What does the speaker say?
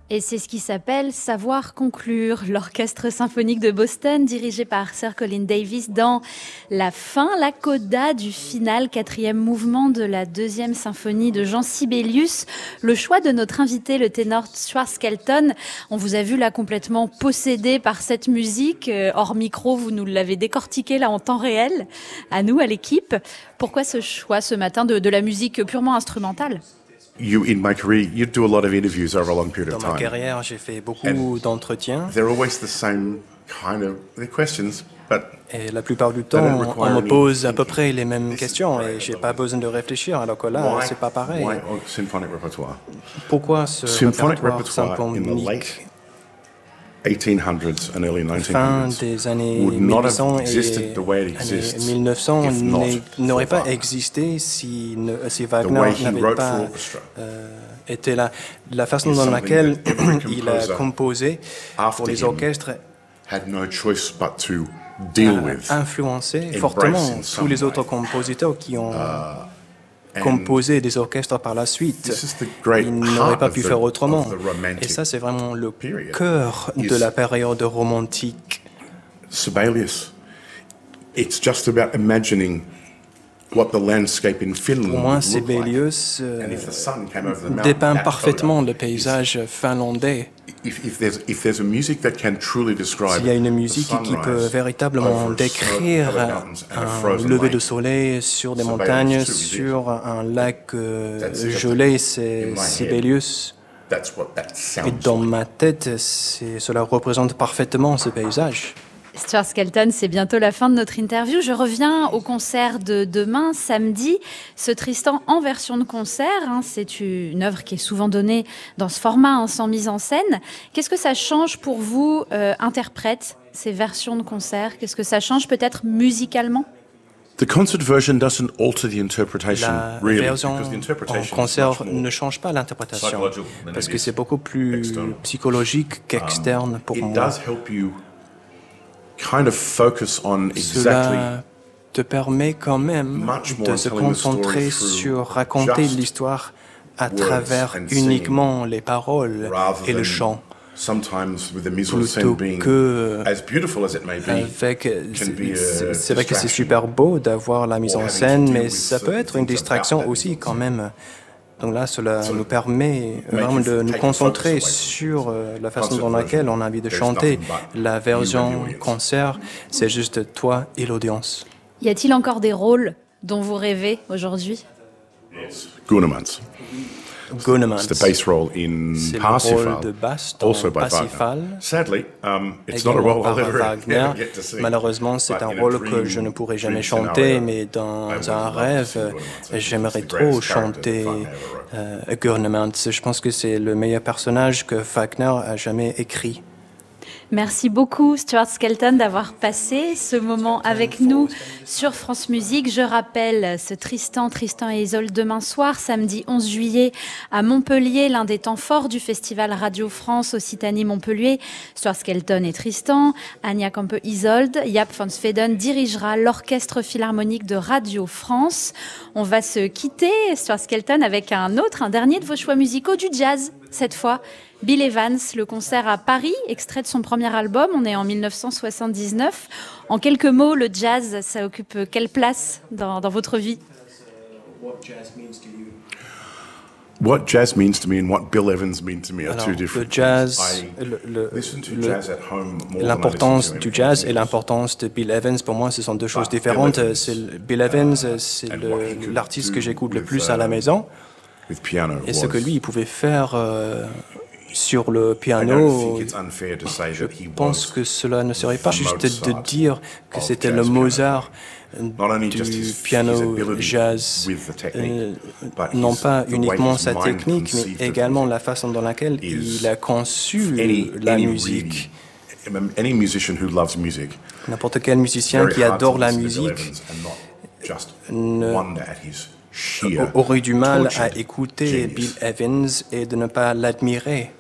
Et c'est ce qui s'appelle Savoir conclure. L'Orchestre symphonique de Boston, dirigé par Sir Colin Davis, dans la coda du final, 4e mouvement de la 2e symphonie de Jean Sibelius. Le choix de notre invité, le ténor Stuart Skelton. On vous a vu là complètement possédé par cette musique. Hors micro, vous nous l'avez décortiqué là en temps réel, à nous, à l'équipe. Pourquoi ce choix ce matin de la musique purement instrumentale ? In my career, you do a lot of interviews over a long period of time. Dans ma carrière, j'ai fait beaucoup d'entretiens. They're always the same kind of questions, but et la plupart du temps, on me pose à peu près les mêmes questions et j'ai pas besoin de réfléchir, alors que là, c'est pas pareil. Symphonic repertoire? Pourquoi ce répertoire symphonique 1800s and early 1900s fin des années would not 1800 have existed the way it et exists années 1900 if not n'aurait for pas Wagner. existé si The Wagner way he n'avait wrote pas for orchestra été là. La façon is dans something laquelle that every il a composer composé after pour les him orchestres had no choice but to deal with. a influencé embrace fortement in tous some les autres way. compositeurs qui ont And composé des orchestres par la suite. this is the great Ils n'auraient heart pas of pu the- faire autrement. of the romantic Et ça, c'est vraiment le period. cœur de la période romantique. Sibelius. It's just about imagining what the landscape in Finland Pour moi, would look like. Sibelius And if the sun came over the mountain, dépeint that parfaitement photo le paysage finlandais. If there's a music that can truly describe S'il y a une the musique qui peut sunrise véritablement over décrire snow-covered mountains and a un frozen lever de lake, soleil sur des Sibelius montagnes, truly did. sur un lac That's it. gelé, In c'est my head. Sibelius. that's what that Et sounds dans like. ma tête, cela représente parfaitement ce paysage. Stuart Skelton, c'est bientôt la fin de notre interview. Je reviens au concert de demain, samedi. Ce Tristan en version de concert, c'est une œuvre qui est souvent donnée dans ce format, sans mise en scène. Qu'est-ce que ça change pour vous, interprètes, ces versions de concert? Qu'est-ce que ça change peut-être musicalement? The concert version doesn't alter the interpretation, La really, version because the en interpretation is concert much more ne change pas l'interprétation, psychological than parce it que is c'est beaucoup plus external. psychologique qu'externe pour It moi. does help you kind of focus on exactly Cela te permet quand même much more de se telling the story concentrer through sur raconter just l'histoire à words travers and uniquement les paroles rather et le than chant, sometimes with the mise en plutôt scène being que as beautiful as it may be. avec. can be a C'est vrai que c'est distraction. super beau d'avoir la mise Or en having to scène, deal mais with ça peut certain être une things distraction about that aussi mise en quand scène. même. Donc là, cela So nous permet make vraiment you de nous take the concentrer focus away sur la façon concert dans laquelle version. on a envie de There's chanter. nothing but La you and the version audience. concert, c'est juste toi et l'audience. Y a-t-il encore des rôles dont vous rêvez aujourd'hui? Gunnemans. Gunnemans. It's the bass role in C'est le Parsifal, rôle de basse dans also by Parsifal, Wagner. Sadly, it's not a également role I'll par ever Wagner. get to sing. Malheureusement, c'est But un in a rôle dream- que je ne pourrai jamais dream chanter, scenario, mais I dans would un love to rêve, sing Gunnemans. I think j'aimerais it's the trop greatest character chanter that Wagner ever wrote. Gurnemans. Je pense que c'est le meilleur personnage que Wagner a jamais écrit. Merci beaucoup Stuart Skelton d'avoir passé ce moment avec nous sur France Musique. Je rappelle ce Tristan et Isolde demain soir, samedi 11 juillet à Montpellier, l'un des temps forts du festival Radio France Occitanie Montpellier. Stuart Skelton et Tristan, Anja Kampe Isolde, Jaap van Sveden dirigera l'orchestre philharmonique de Radio France. On va se quitter, Stuart Skelton, avec un dernier de vos choix musicaux, du jazz cette fois. Bill Evans, le concert à Paris, extrait de son premier album, on est en 1979. En quelques mots, le jazz, ça occupe quelle place dans votre vie? What jazz means to me and what Bill Evans means to me are Alors, two different le jazz, things. I listen to jazz at home more than I l'importance listen to du anything jazz et else. l'importance de Bill Evans, pour moi, ce sont deux choses Bill différentes. Evans, Bill Evans, c'est and what he could l'artiste do que j'écoute le with, plus à la maison. With piano Et ce que was- lui, il pouvait faire sur le I don't piano, think it's unfair to say je that he pense was que cela ne serait pas the juste de Mozart dire que of c'était jazz le piano. Mozart not only just du his piano ability jazz, with the technique, but non his- pas the way uniquement his sa mind technique, mais conceived of également music la façon dans laquelle is il a conçu any la really- musique. any musician who loves music, N'importe quel musicien very qui hard adore to la listen to Bill musique Evans and not just ne- wonder at his sheer aurait du mal à tortured écouter genius. Bill Evans et de ne pas l'admirer.